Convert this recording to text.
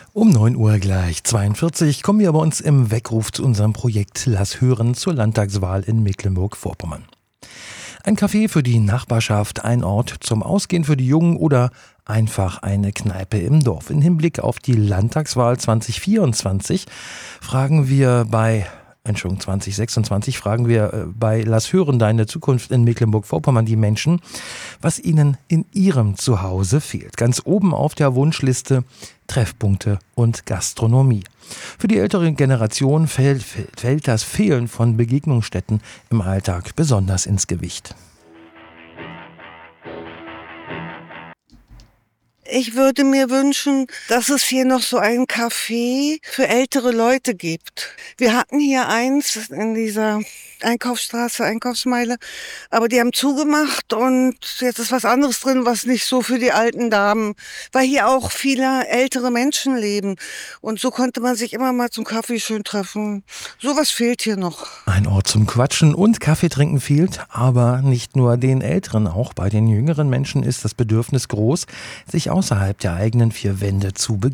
Um 9 Uhr gleich 42 kommen wir bei uns im Weckruf zu unserem Projekt Lass hören zur Landtagswahl in Mecklenburg-Vorpommern. Ein Café für die Nachbarschaft, ein Ort zum Ausgehen für die Jungen oder einfach eine Kneipe im Dorf. Im Hinblick auf die Landtagswahl 2026 fragen wir bei 2026 fragen wir bei Lass hören deine Zukunft in Mecklenburg-Vorpommern die Menschen, was ihnen in ihrem Zuhause fehlt. Ganz oben auf der Wunschliste Treffpunkte und Gastronomie. Für die ältere Generation fällt das Fehlen von Begegnungsstätten im Alltag besonders ins Gewicht. Ich würde mir wünschen, dass es hier noch so ein Café für ältere Leute gibt. Wir hatten hier eins in dieser Einkaufsstraße, Einkaufsmeile, aber die haben zugemacht und jetzt ist was anderes drin, was nicht so für die alten Damen, weil hier auch viele ältere Menschen leben. Und so konnte man sich immer mal zum Kaffee schön treffen. Sowas fehlt hier noch. Ein Ort zum Quatschen und Kaffee trinken fehlt, aber nicht nur den Älteren, auch bei den jüngeren Menschen ist das Bedürfnis groß, sich außerhalb der eigenen vier Wände zu begegnen.